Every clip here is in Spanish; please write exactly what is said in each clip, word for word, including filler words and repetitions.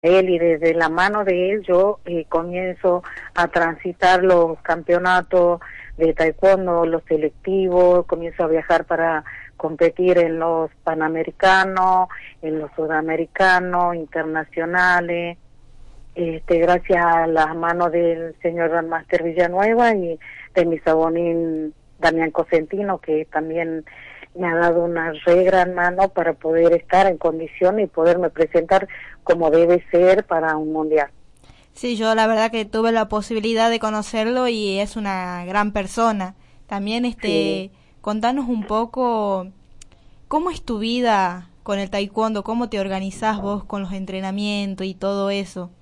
él y desde la mano de él yo eh, comienzo a transitar los campeonatos de taekwondo, los selectivos, comienzo a viajar para competir en los panamericanos, en los sudamericanos, internacionales, este, gracias a las manos del señor Grandmaster Villanueva y de mi sabonín Damián Cosentino, que también me ha dado una re gran mano para poder estar en condiciones y poderme presentar como debe ser para un mundial. Sí, yo la verdad que tuve la posibilidad de conocerlo y es una gran persona. También, este, sí. Contanos un poco, ¿cómo es tu vida con el taekwondo? ¿Cómo te organizás vos con los entrenamientos y todo eso?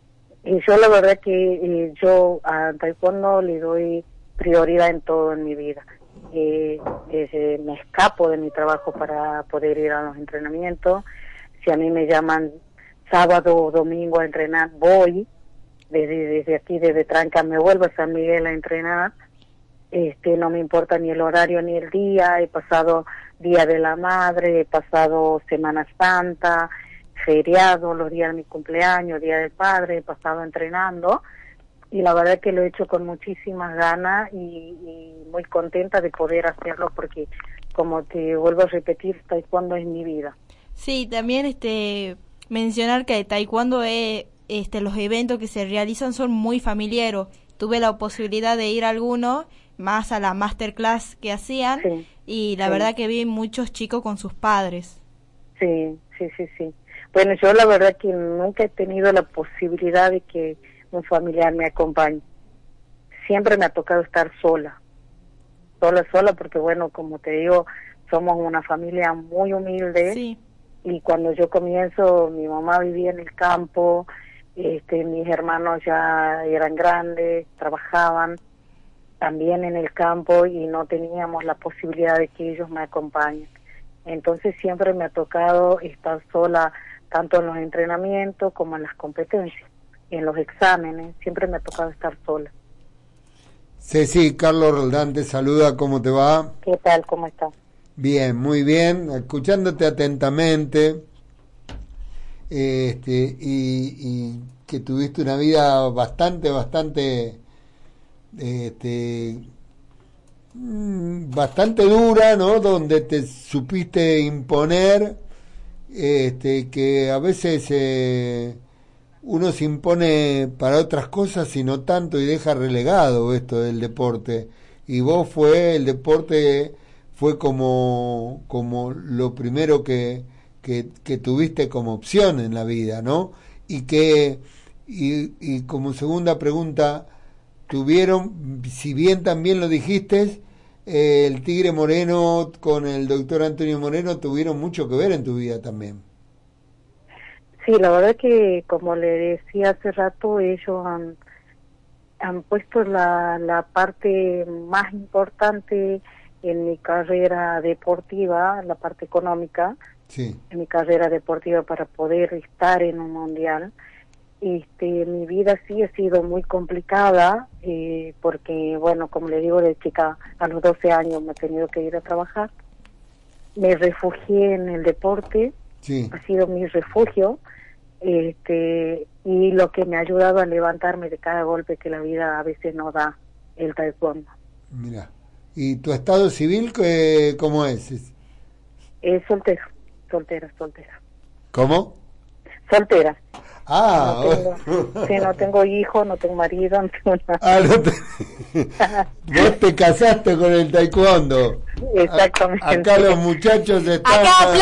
Y yo la verdad que eh, yo a taekwondo le doy prioridad en todo en mi vida. Eh, eh, me escapo de mi trabajo para poder ir a los entrenamientos. Si a mí me llaman sábado o domingo a entrenar, voy. Desde, desde aquí, desde Tranca, me vuelvo a San Miguel a entrenar. Este, no me importa ni el horario ni el día. He pasado Día de la Madre, he pasado Semana Santa, feriado, los días de mi cumpleaños, Día del Padre, he pasado entrenando. Y la verdad que lo he hecho con muchísimas ganas y, y muy contenta de poder hacerlo porque, como te vuelvo a repetir, taekwondo es mi vida. Sí, también este mencionar que taekwondo es, este, los eventos que se realizan son muy familiares. Tuve la posibilidad de ir a algunos, más a la masterclass que hacían, sí, y la sí. verdad que vi muchos chicos con sus padres. Sí, sí, sí, sí. Bueno, yo la verdad que nunca he tenido la posibilidad de que un familiar me acompañe. Siempre me ha tocado estar sola, sola, sola, porque bueno, como te digo, somos una familia muy humilde, sí. Y cuando yo comienzo, mi mamá vivía en el campo, este, mis hermanos ya eran grandes, trabajaban también en el campo y no teníamos la posibilidad de que ellos me acompañen. Entonces siempre me ha tocado estar sola, tanto en los entrenamientos como en las competencias. En los exámenes, siempre me ha tocado estar sola. Ceci, Carlos Roldán te saluda, ¿cómo te va? ¿Qué tal? ¿Cómo estás? Bien, muy bien, escuchándote atentamente, este, y, y que tuviste una vida bastante, bastante, este, bastante dura, ¿no? Donde te supiste imponer, este, que a veces eh, uno se impone para otras cosas y no tanto y deja relegado esto del deporte. Y vos fue, el deporte fue como, como lo primero que, que, que tuviste como opción en la vida, ¿no? Y que, y, y como segunda pregunta, tuvieron, si bien también lo dijiste, eh, el Tigre Moreno con el doctor Antonio Moreno tuvieron mucho que ver en tu vida también. Sí, la verdad que, como le decía hace rato, ellos han, han puesto la, la parte más importante en mi carrera deportiva, la parte económica, sí. En mi carrera deportiva para poder estar en un mundial. Este, mi vida sí ha sido muy complicada, eh, porque, bueno, como le digo, de chica a los doce años me he tenido que ir a trabajar. Me refugié en el deporte, sí. Ha sido mi refugio. Este, y lo que me ha ayudado a levantarme de cada golpe que la vida a veces no da, el taekwondo. Mira, ¿y tu estado civil qué, cómo es? Es soltera, soltera, soltera. ¿Cómo? Soltera. Ah, no tengo, sí, no tengo hijo, no tengo marido, no tengo nada. Ah, no te... Vos te casaste con el taekwondo. Exactamente. A, acá los muchachos están...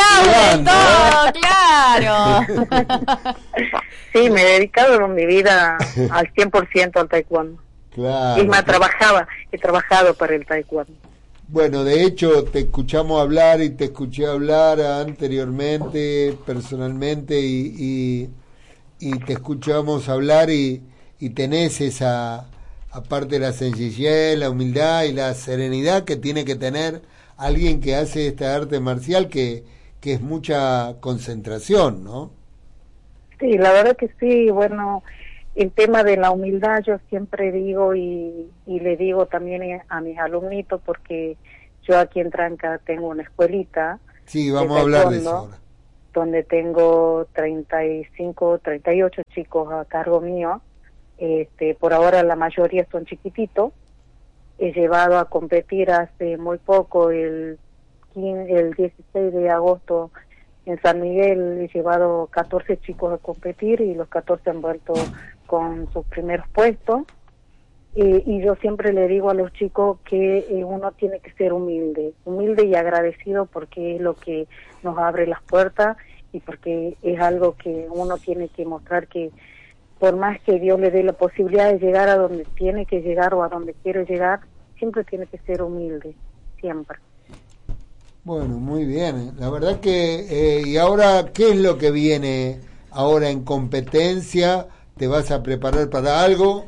¡Acá aplauden todo! ¡Claro! Sí, me he dedicado mi vida al cien por ciento al taekwondo. Claro. Y más trabajaba, he trabajado para el taekwondo. Bueno, de hecho, te escuchamos hablar y te escuché hablar anteriormente, personalmente, y... y y te escuchamos hablar y, y tenés esa, aparte de la sencillez, la humildad y la serenidad que tiene que tener alguien que hace esta arte marcial, que, que es mucha concentración, ¿no? Sí, la verdad que sí. Bueno, el tema de la humildad yo siempre digo y, y le digo también a mis alumnitos, porque yo aquí en Tranca tengo una escuelita. Sí, vamos a hablar de eso ahora. donde tengo treinta y cinco, treinta y ocho chicos a cargo mío. Este, por ahora la mayoría son chiquititos. He llevado a competir hace muy poco, el, quince, el dieciséis de agosto en San Miguel, he llevado catorce chicos a competir y los catorce han vuelto con sus primeros puestos. Eh, y yo siempre le digo a los chicos que eh, uno tiene que ser humilde, humilde y agradecido, porque es lo que nos abre las puertas y porque es algo que uno tiene que mostrar, que por más que Dios le dé la posibilidad de llegar a donde tiene que llegar o a donde quiere llegar, siempre tiene que ser humilde, siempre. Bueno, muy bien. La verdad que, eh, y ahora, ¿qué es lo que viene ahora en competencia? ¿Te vas a preparar para algo?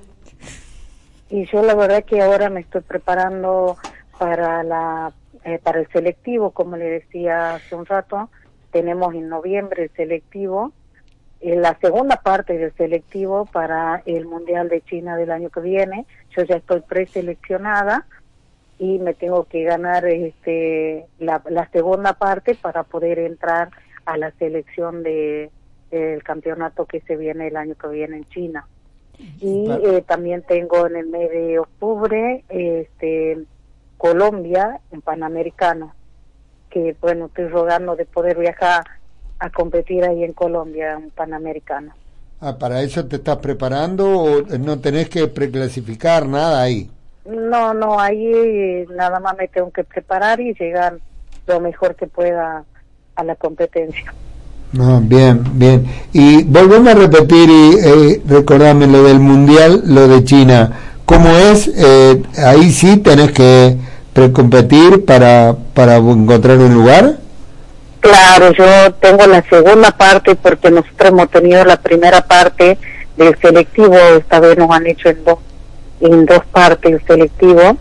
Y yo la verdad que ahora me estoy preparando para la eh, para el selectivo, como le decía hace un rato. Tenemos en noviembre el selectivo, en la segunda parte del selectivo para el Mundial de China del año que viene. Yo ya estoy preseleccionada y me tengo que ganar este la, la segunda parte para poder entrar a la selección de del campeonato que se viene el año que viene en China. Y eh, también tengo en el mes de octubre este Colombia en Panamericano, que bueno, estoy rogando de poder viajar a competir ahí en Colombia, en Panamericano. Ah, ¿para eso te estás preparando o no tenés que preclasificar nada ahí? No, no, ahí eh, nada más me tengo que preparar y llegar lo mejor que pueda a la competencia. No, bien, bien. Y volvemos a repetir y eh, recordame lo del Mundial, lo de China. ¿Cómo es? Eh, ahí sí tenés que precompetir para, para encontrar un lugar. Claro, yo tengo la segunda parte porque nosotros hemos tenido la primera parte del selectivo. Esta vez nos han hecho en dos, en dos partes el selectivo.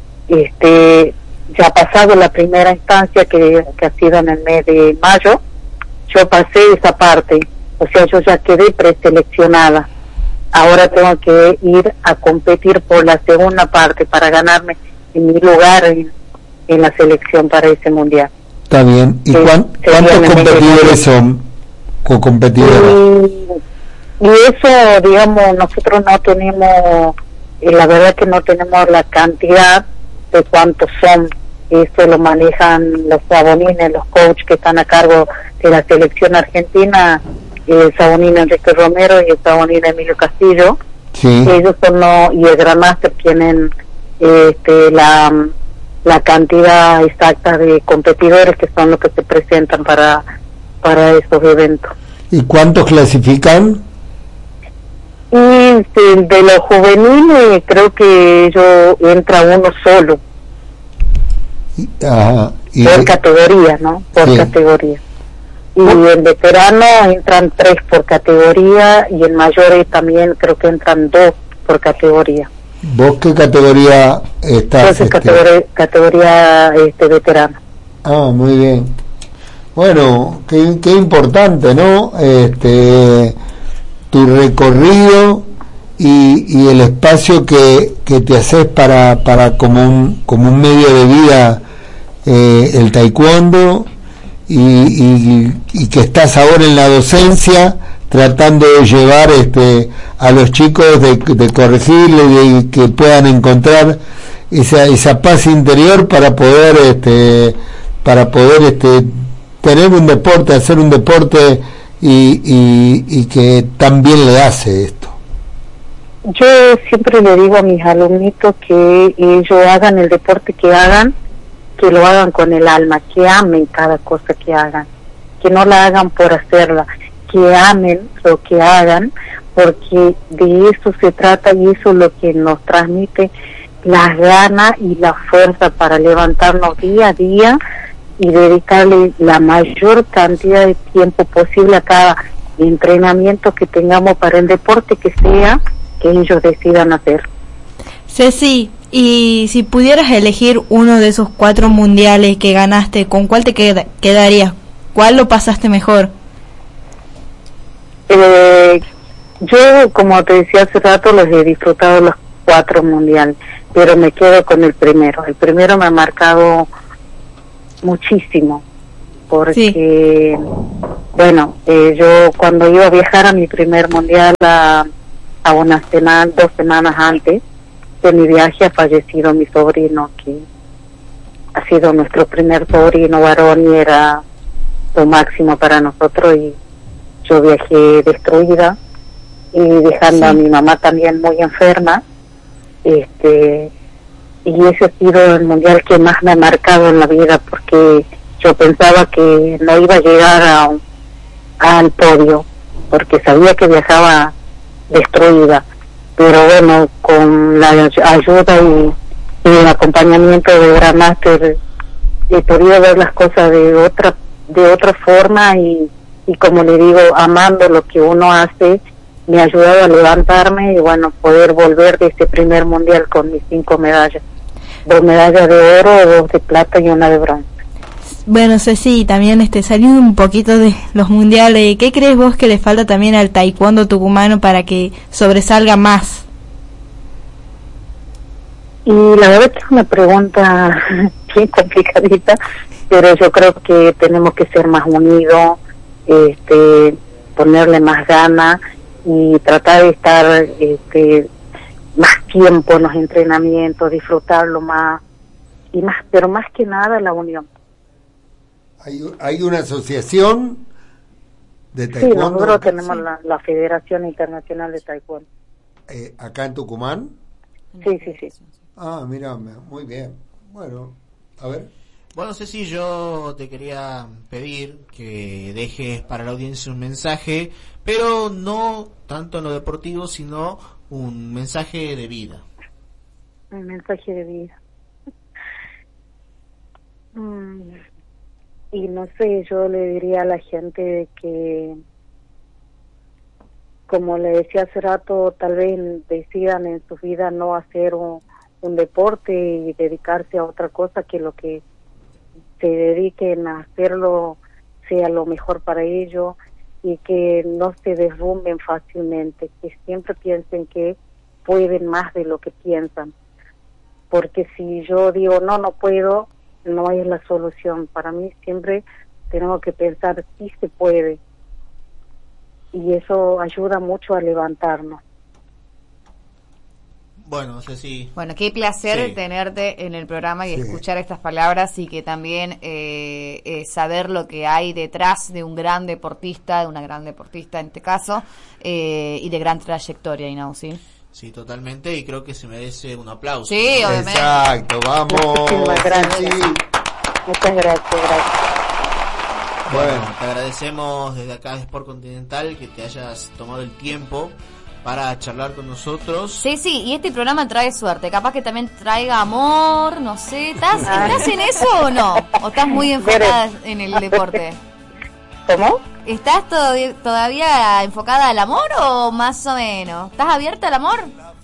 Este, ya ha pasado la primera instancia que, que ha sido en el mes de mayo. Yo pasé esa parte, o sea, yo ya quedé preseleccionada. Ahora tengo que ir a competir por la segunda parte para ganarme en mi lugar en, en la selección para ese mundial. Está bien. ¿Y cuán, cuántos competidores son? O competidoras. Y, y eso, digamos, nosotros no tenemos, eh, la verdad que no tenemos la cantidad de cuántos son. Eso lo manejan los sabonines, los coaches que están a cargo de la selección argentina, el sabonín Enrique Romero y el sabonín Emilio Castillo. Sí. Ellos son los, y el Grandmaster tienen este, la, la cantidad exacta de competidores que son los que se presentan para, para estos eventos. ¿Y cuántos clasifican? Y de, de los juveniles creo que ellos entra uno solo. Ajá, y por de... categoría, ¿no? Por sí. categoría. Y ¿Oh? en veterano entran tres por categoría y en mayores también creo que entran dos por categoría. ¿Vos qué categoría estás? Yo soy este? categoría, categoría este, veterano. Ah, muy bien. Bueno, qué, qué importante, ¿no? Este, tu recorrido y, y el espacio que, que te haces para, para como un, como un medio de vida eh, el taekwondo y, y, y que estás ahora en la docencia tratando de llevar este a los chicos de, de corregirle, de que puedan encontrar esa esa paz interior para poder este para poder este tener un deporte, hacer un deporte y, y, y que también le hace esto. Yo siempre le digo a mis alumnitos que ellos hagan el deporte que hagan, que lo hagan con el alma, que amen cada cosa que hagan, que no la hagan por hacerla, que amen lo que hagan, porque de eso se trata y eso es lo que nos transmite las ganas y la fuerza para levantarnos día a día y dedicarle la mayor cantidad de tiempo posible a cada entrenamiento que tengamos para el deporte que sea que ellos decidan hacer. Ceci, y si pudieras elegir uno de esos cuatro mundiales que ganaste, ¿con cuál te queda, quedarías? ¿Cuál lo pasaste mejor? Eh, yo, como te decía hace rato, los he disfrutado los cuatro mundiales, pero me quedo con el primero. El primero me ha marcado muchísimo, porque, sí. bueno, eh, yo cuando iba a viajar a mi primer mundial a, a una semana, dos semanas antes de mi viaje, ha fallecido mi sobrino, que ha sido nuestro primer sobrino varón y era lo máximo para nosotros, y yo viajé destruida y dejando sí. a mi mamá también muy enferma, este y ese ha sido el mundial que más me ha marcado en la vida, porque yo pensaba que no iba a llegar a, al podio, porque sabía que viajaba destruida, pero bueno, con la ayuda y, y el acompañamiento de Grandmaster he podido ver las cosas de otra de otra forma, y, y como le digo, amando lo que uno hace, me ha ayudado a levantarme y bueno, poder volver de este primer mundial con mis cinco medallas, dos medallas de oro, dos de plata y una de bronce. Bueno, Ceci, también este saliendo un poquito de los mundiales, ¿qué crees vos que le falta también al taekwondo tucumano para que sobresalga más? Y la verdad que es una pregunta bien complicadita, pero yo creo que tenemos que ser más unidos, este, ponerle más ganas y tratar de estar este, más tiempo en los entrenamientos, disfrutarlo más, y más, pero más que nada la unión. ¿Hay, hay una asociación de taekwondo? Sí, nosotros tenemos la, la Federación Internacional de Taekwondo. Eh, ¿Acá en Tucumán? Sí, sí, sí. Ah, mira, muy bien. Bueno, a ver. Bueno, Ceci, yo te quería pedir que dejes para la audiencia un mensaje, pero no tanto en lo deportivo, sino un mensaje de vida. Un mensaje de vida. Mm, y no sé, yo le diría a la gente de que, como le decía hace rato, tal vez decidan en su vida no hacer un, un deporte y dedicarse a otra cosa, que lo que se dediquen a hacerlo sea lo mejor para ellos, y que no se derrumben fácilmente, que siempre piensen que pueden más de lo que piensan, porque si yo digo no, no puedo, no es la solución. Para mí siempre tenemos que pensar sí se puede, y eso ayuda mucho a levantarnos. Bueno, Ceci. Bueno, qué placer sí. tenerte en el programa y sí. escuchar estas palabras, y que también eh, eh, saber lo que hay detrás de un gran deportista, de una gran deportista en este caso, eh, y de gran trayectoria, ¿no? ¿Sí? Sí, totalmente, y creo que se merece un aplauso. Sí, ¿no? obviamente. Exacto, vamos. Muchísimas gracias. Sí. Muchas gracias, gracias. Bueno, Bueno, te agradecemos desde acá de Sport Continental que te hayas tomado el tiempo para charlar con nosotros. Sí, sí, y este programa trae suerte, capaz que también traiga amor, no sé, ¿estás, ¿estás en eso o no? ¿O estás muy enfocada en el deporte? ¿Cómo? ¿Estás todavía, todavía enfocada al amor o más o menos? ¿Estás abierta al amor?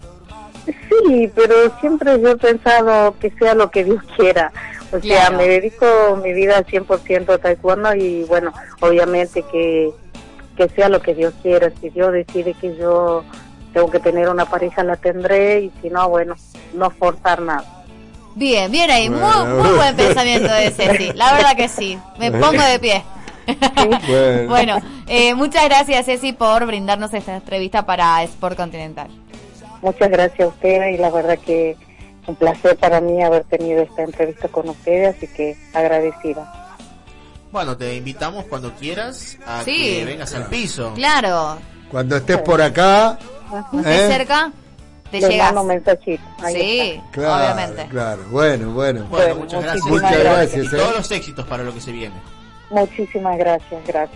Sí, pero siempre yo he pensado que sea lo que Dios quiera. O Claro. sea, me dedico mi vida al cien por ciento a taekwondo, y bueno, obviamente que, que sea lo que Dios quiera. Si Dios decide que yo tengo que tener una pareja, la tendré, y si no, bueno, no forzar nada. Bien, bien ahí, Bueno. muy, muy buen pensamiento de Ceci, la verdad que sí, me pongo de pie. Bueno. Bueno, eh, muchas gracias, Ceci, por brindarnos esta entrevista para Sport Continental. Muchas gracias a ustedes, y la verdad que un placer para mí haber tenido esta entrevista con ustedes, así que agradecida. Bueno, te invitamos cuando quieras a Sí. que vengas al piso. Claro, cuando estés por acá, estés ¿eh? cerca, te Les llegas. mando un mensajito. Ahí Sí, está. Claro, obviamente. claro. Bueno, bueno. Bueno, Bueno, muchas gracias. muchísimas Muchas gracias, Y ¿eh? todos los éxitos para lo que se viene. Muchísimas gracias, gracias.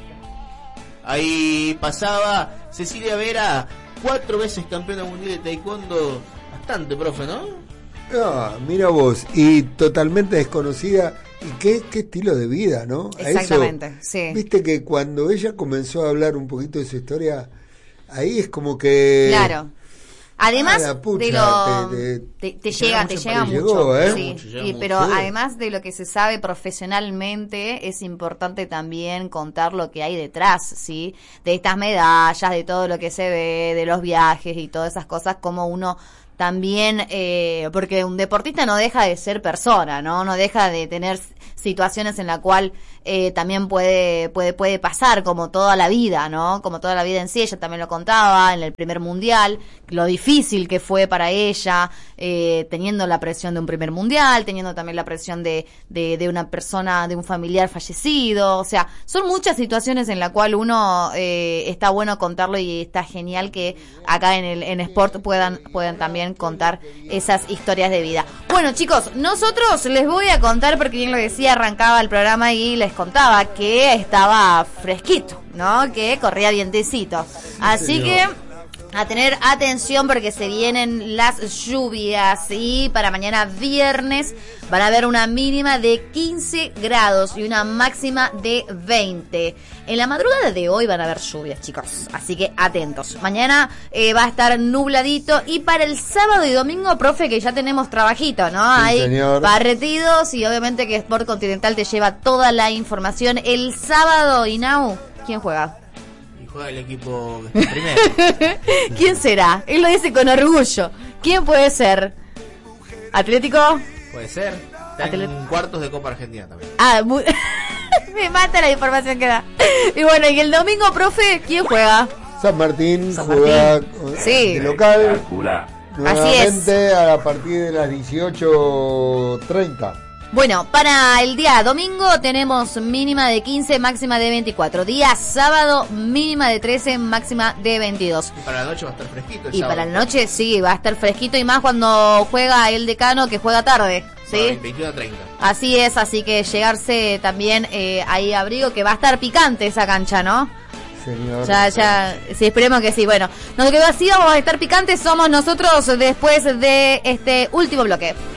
Ahí pasaba Cecilia Vera, cuatro veces campeona mundial de taekwondo. Bastante, profe, ¿no? Ah, mira vos, y totalmente desconocida. ¿Y qué, qué estilo de vida, no? A eso, Exactamente, sí. viste que cuando ella comenzó a hablar un poquito de su historia, ahí es como que... Claro. Además Ah, la pucha, de lo te- te- te, te te llega, llega te mucho llega para- mucho, llegó, ¿eh? sí. Mucho, llega Y- mucho. pero Sí. además de lo que se sabe profesionalmente, es importante también contar lo que hay detrás, ¿sí? De estas medallas, de todo lo que se ve, de los viajes y todas esas cosas, como uno también, eh, porque un deportista no deja de ser persona, ¿no? No deja de tener situaciones en la cual eh, también puede puede puede pasar, como toda la vida, ¿no? Como toda la vida en sí. Ella también lo contaba en el primer mundial, lo difícil que fue para ella, eh, teniendo la presión de un primer mundial, teniendo también la presión de, de de una persona, de un familiar fallecido. O sea, son muchas situaciones en la cual uno eh, está bueno contarlo, y está genial que acá en el en Sport puedan puedan también contar esas historias de vida. Bueno, chicos, nosotros les voy a contar, porque bien lo decía, arrancaba el programa y les contaba que estaba fresquito, ¿no? Que corría vientecito. Así que a tener atención, porque se vienen las lluvias, y para mañana viernes van a haber una mínima de quince grados y una máxima de veinte. En la madrugada de hoy van a haber lluvias, chicos, así que atentos. Mañana eh, va a estar nubladito, y para el sábado y domingo, profe, que ya tenemos trabajito, ¿no? Sí, Hay señor. partidos, y obviamente que Sport Continental te lleva toda la información. El sábado, Inau, ¿quién juega? Juega el equipo que está primero. ¿Quién será? Él lo dice con orgullo. ¿Quién puede ser? ¿Atlético? Puede ser. Está Atlet- en cuartos de Copa Argentina también. Ah, muy... me mata la información que da. Y bueno, y el domingo, profe, ¿quién juega? San Martín San juega Martín. eh, Sí. de local. Así es. Nuevamente a partir de las dieciocho treinta. Bueno, para el día domingo tenemos mínima de quince, máxima de veinticuatro. Día sábado, mínima de trece, máxima de veintidós. Y para la noche va a estar fresquito el Y sábado. para la noche sí, va a estar fresquito, y más cuando juega el Decano, que juega tarde, ¿sí? veintiuno a treinta. Así es, así que llegarse también eh, ahí abrigo, que va a estar picante esa cancha, ¿no? Señor. Ya, ya, sí, esperemos que sí. Bueno, nos quedó así, vamos a estar picantes, somos nosotros después de este último bloque.